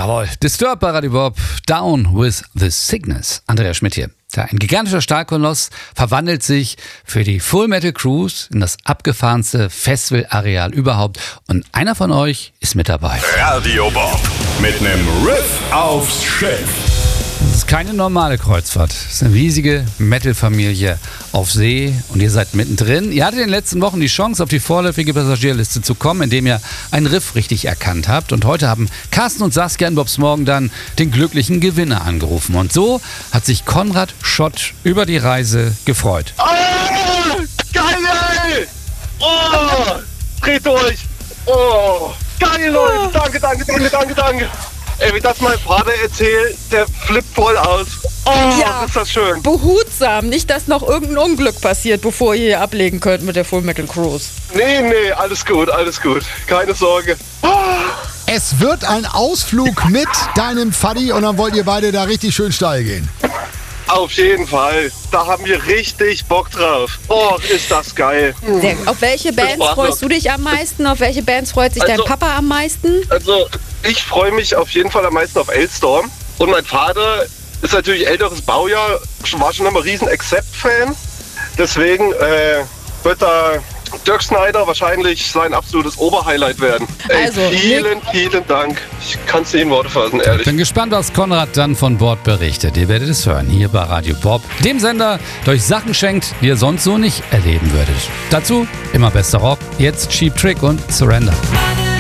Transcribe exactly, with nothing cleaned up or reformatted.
Jawohl. Disturbed bei Radio Bob. Down with the Sickness. Andreas Schmidt hier. Ja, ein gigantischer Stahlkoloss verwandelt sich für die Full Metal Cruise in das abgefahrenste Festivalareal überhaupt. Und einer von euch ist mit dabei. Radio Bob mit einem Riff aufs Schiff. Das ist keine normale Kreuzfahrt. Das ist eine riesige Metal-Familie auf See und ihr seid mittendrin. Ihr hattet in den letzten Wochen die Chance, auf die vorläufige Passagierliste zu kommen, indem ihr einen Riff richtig erkannt habt. Und heute haben Carsten und Saskia in Bobs Morgen dann den glücklichen Gewinner angerufen. Und so hat sich Konrad Schott über die Reise gefreut. Oh, geil! Oh, dreht durch! Oh, geil, Leute! Danke, danke, danke, danke, danke! Ey, wie das mein Vater erzählt, der flippt voll aus. Oh, ja, ist das schön. Behutsam, nicht, dass noch irgendein Unglück passiert, bevor ihr hier ablegen könnt mit der Full Metal Cruise. Nee, nee, alles gut, alles gut. Keine Sorge. Oh. Es wird ein Ausflug mit deinem Faddy und dann wollt ihr beide da richtig schön steil gehen. Auf jeden Fall. Da haben wir richtig Bock drauf. Oh, ist das geil. Sehr, auf welche Bands freust du dich am meisten? Auf welche Bands freut sich also, dein Papa am meisten? Also, ich freue mich auf jeden Fall am meisten auf Elstorm. Und mein Vater ist natürlich älteres Baujahr, war schon immer riesen Accept-Fan. Deswegen äh, wird da Dirk Snyder wahrscheinlich sein absolutes Oberhighlight werden. Ey, Also, vielen, vielen Dank. Ich kann es nicht in Worte fassen, ehrlich. Bin gespannt, was Konrad dann von Bord berichtet. Ihr werdet es hören, hier bei Radio Bob. Dem Sender, der euch Sachen schenkt, die ihr sonst so nicht erleben würdet. Dazu immer bester Rock, jetzt Cheap Trick und Surrender.